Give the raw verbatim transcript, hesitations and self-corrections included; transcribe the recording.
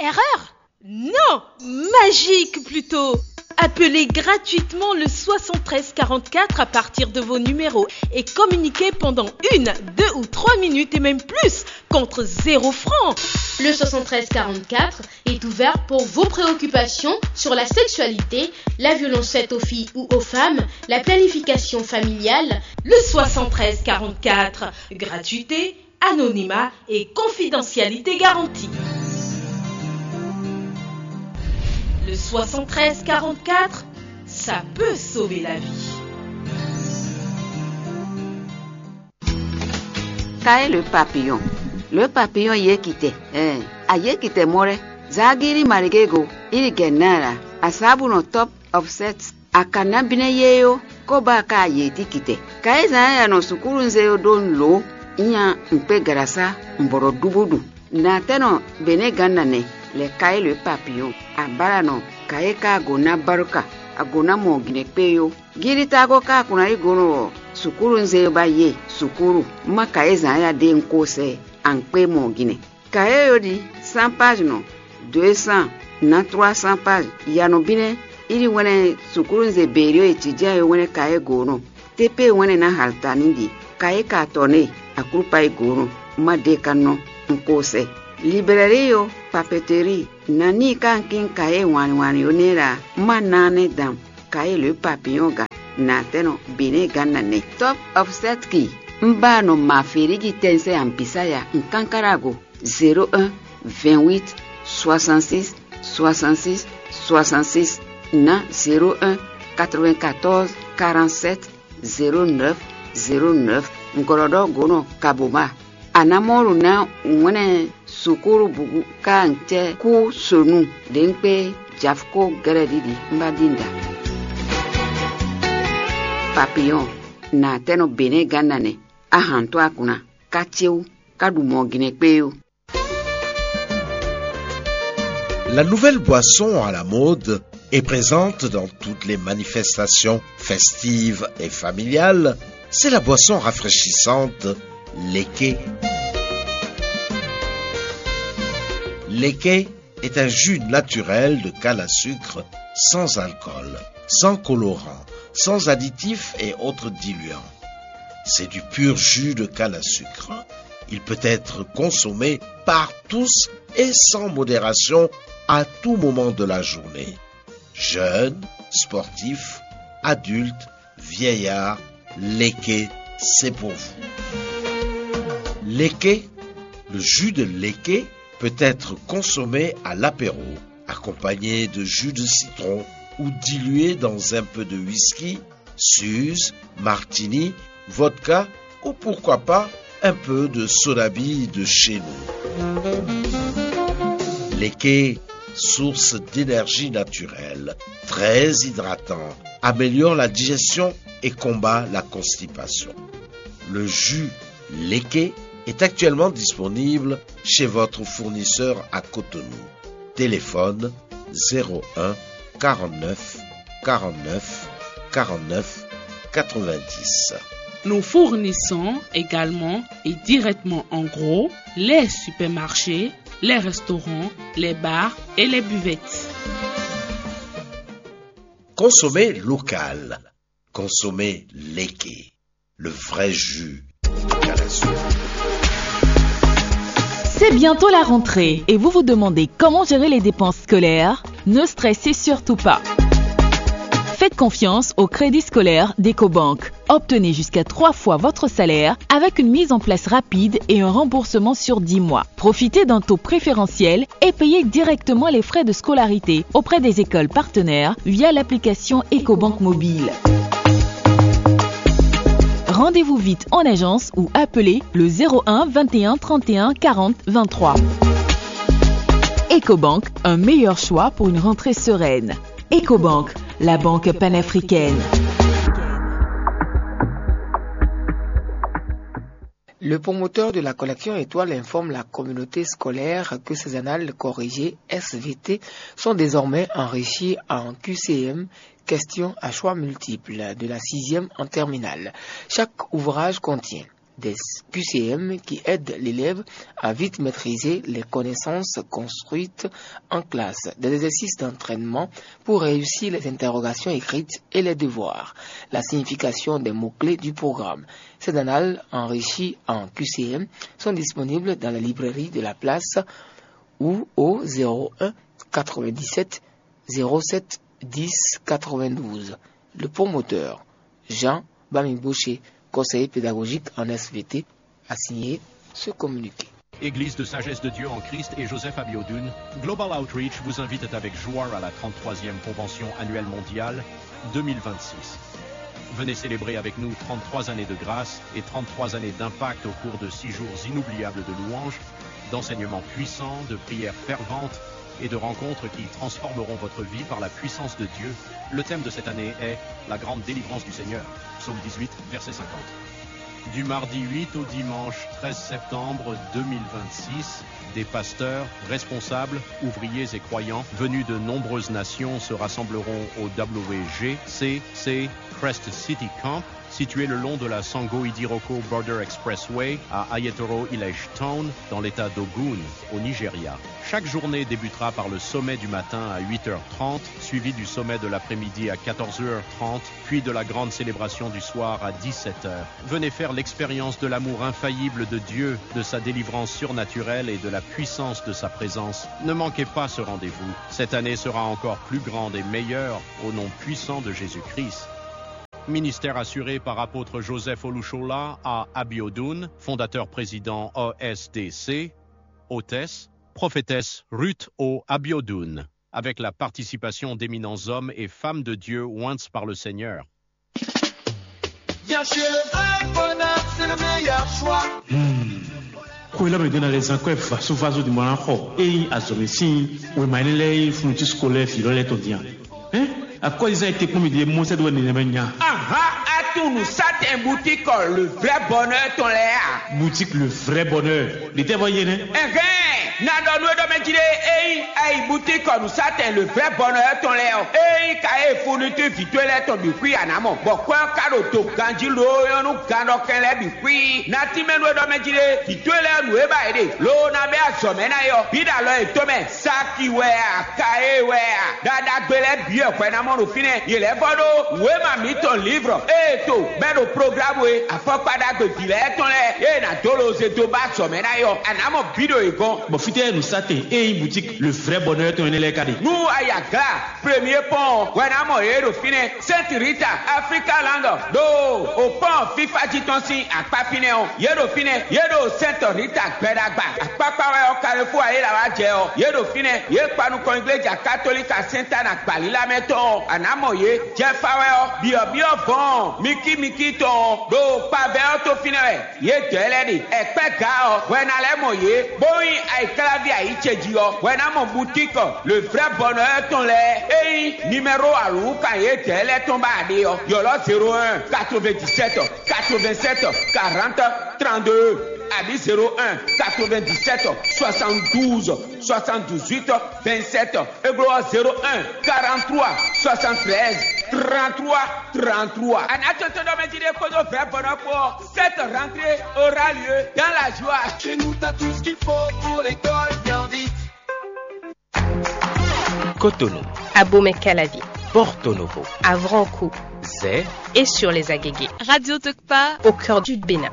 Erreur? Non, magique plutôt. Appelez gratuitement le soixante-treize quarante-quatre à partir de vos numéros et communiquez pendant une, deux ou trois minutes et même plus contre zéro franc. Le soixante-treize quarante-quatre est ouvert pour vos préoccupations sur la sexualité, la violence faite aux filles ou aux femmes, la planification familiale. Le soixante-treize quarante-quatre, gratuité, anonymat et confidentialité garantie. Le soixante-treize quarante-quatre, ça peut sauver la vie. Kae le papillon. Le papillon y quitté. Eh, aye quitté more. Zagiri marigego. Il genara. Asabu no top of sets. Akana bine yeyo. Koba ka ye tikite. Kae zaya no sukuru nzeo don lo. Inya mpe garasa mboro dubudu. Na teno bene ganane. Le kae le papillon. Abarano kae ka gona baruka. Agona mo gine peyo. Giri tago ka kuna igono. Sukuru nzeo ba ye. Sukuru. Ma kae zaya de nkose. Ankpe mo gine. Kae yodi cent pages no. deux cents na trois cents pages. Yano bine. Iri wene sukuru nze berio etijia yo wene kae gono. Tepe wene na halta nindi. Kae ka tone. Akrupa igono. Ma de kano. Nkose. Librairie, papeterie, nani kankin kae wani wani onera, manane dam, kae le papillon ga, nateno bine ganane. Top of set ki, mba no mafirigi tense ampisaya, nkankarago, zéro un, vingt-huit, soixante-six, soixante-six, soixante-six, na zéro un, quatre-vingt-quatorze, quarante-sept, zéro neuf, zéro neuf, ngorodo gono kaboma. Anamoro na wene sukuru bugu ka nche ku sonu denkpe jafko geredidi mbadinda. Papillon na teno bene ganane ahanto akuna kacheu kadumo ginekpeyo. La nouvelle boisson à la mode est présente dans toutes les manifestations festives et familiales. C'est la boisson rafraîchissante Leke. Leke est un jus naturel de canne à sucre sans alcool, sans colorant, sans additifs et autres diluants. C'est du pur jus de canne à sucre. Il peut être consommé par tous et sans modération à tout moment de la journée. Jeunes, sportifs, adultes, vieillards, Leke, c'est pour vous. Leke, le jus de Leke peut être consommé à l'apéro, accompagné de jus de citron ou dilué dans un peu de whisky, suze, martini, vodka ou pourquoi pas un peu de sodabi de chez nous. Leke, source d'énergie naturelle, très hydratant, améliore la digestion et combat la constipation. Le jus Leke est actuellement disponible chez votre fournisseur à Cotonou. Téléphone zéro un, quarante-neuf, quarante-neuf, quarante-neuf, quatre-vingt-dix. Nous fournissons également et directement en gros les supermarchés, les restaurants, les bars et les buvettes. Consommez local. Consommez Leke, le vrai jus de canne à sucre. C'est bientôt la rentrée et vous vous demandez comment gérer les dépenses scolaires? Ne stressez surtout pas. Faites confiance au crédit scolaire d'Ecobank. Obtenez jusqu'à trois fois votre salaire avec une mise en place rapide et un remboursement sur dix mois. Profitez d'un taux préférentiel et payez directement les frais de scolarité auprès des écoles partenaires via l'application Ecobank mobile. Rendez-vous vite en agence ou appelez le zéro un, vingt et un, trente et un, quarante, vingt-trois. Ecobank, un meilleur choix pour une rentrée sereine. Ecobank, la banque panafricaine. Le promoteur de la collection Étoile informe la communauté scolaire que ces annales corrigées S V T sont désormais enrichies en Q C M, questions à choix multiples, de la sixième en terminale. Chaque ouvrage contient des Q C M qui aident l'élève à vite maîtriser les connaissances construites en classe, des exercices d'entraînement pour réussir les interrogations écrites et les devoirs, la signification des mots-clés du programme. Ces annales enrichies en Q C M sont disponibles dans la librairie de la place ou au zéro un quatre-vingt-dix-sept zéro sept dix quatre-vingt-douze. Le promoteur, Jean Bamibouché, conseiller pédagogique en S V T, a signé ce communiqué. Église de Sagesse de Dieu en Christ et Joseph Abiodun, Global Outreach vous invite avec joie à la trente-troisième Convention annuelle mondiale deux mille vingt-six. Venez célébrer avec nous trente-trois années de grâce et trente-trois années d'impact au cours de six jours inoubliables de louanges, d'enseignements puissants, de prières ferventes et de rencontres qui transformeront votre vie par la puissance de Dieu. Le thème de cette année est la grande délivrance du Seigneur. Psaume dix-huit, verset cinquante. Du mardi huit au dimanche treize septembre deux mille vingt-six, des pasteurs, responsables, ouvriers et croyants venus de nombreuses nations se rassembleront au W G C C Crest City Camp, situé le long de la Sango-Idiroko Border Expressway à Ayetoro Village Town, dans l'état d'Ogun, au Nigeria. Chaque journée débutera par le sommet du matin à huit heures trente, suivi du sommet de l'après-midi à quatorze heures trente, puis de la grande célébration du soir à dix-sept heures. Venez faire l'expérience de l'amour infaillible de Dieu, de sa délivrance surnaturelle et de la puissance de sa présence. Ne manquez pas ce rendez-vous. Cette année sera encore plus grande et meilleure au nom puissant de Jésus-Christ. Ministère assuré par apôtre Joseph Olushola à Abiodun, fondateur-président O S D C, hôtesse, prophétesse Ruth O. Abiodun, avec la participation d'éminents hommes et femmes de Dieu oints par le Seigneur. Bien sûr, le bonheur, c'est le meilleur choix. Kwela me dona les encore faso faso di mwana ho e azomesi we mailele funti scolaire filole to dia hein à quoi ils ont été commis des mots cette bonne nemenya aha à tout nous ça un boutique le vrai bonheur ton là boutique le vrai bonheur l'été voyé né eh na do no do me dire eh ai boutique nous ça le vrai bonheur ton là eh ka e fourniture virtuelle ton bi kui anamo bo kwa kado to ganji lo yo nu gando kele bi kui na ti me no do me dire virtuelle nu e ba ede lo na be asome na yo bi da lo e to me saki we ka e we dada gbele bi e kwa na mo no fine ile fodo we ma mi ton livre e to be do programme we afopada gbe bile ton le e na dolo se to ba some na yo anamo video e gon bon fite nous ça et une boutique le vrai bonheur ton les kadi nous ayaga premier pont we na mo e do fine Saint Rita Africa Land do o pont FIFA jitonsi apapine o ye do fine ye do Saint Rita gbedagba apapa we o Carrefour aye la wa je o ye do fine ye panu kon iglesia catholique Saint Anna gbalila meton anamo ye je fawe o bio bio bon miki miki ton do pave o to fine we ye tele di epe ga o we na le mo ye boy ai clavier ai cheji o we na mo boutique le vrai bonheur ton le eh numéro alu kan ye tele ton ba de o yo lo zéro un quatre-vingt-dix-sept quatre-vingt-sept quarante trente-deux Abi zéro un quatre-vingt-dix-sept soixante-douze soixante-dix-huit vingt-sept et gloire zéro un quarante-trois soixante-treize trente-trois trente-trois. En attendant de me dire que le vrai bonheur pour cette rentrée aura lieu dans la joie. Chez nous, t'as tout ce qu'il faut pour l'école bien vite. Cotonou, Abomey-Calavi, Porto Novo, Avranches, Zé et sur les Agégués. Radio Tokpa au cœur du Bénin.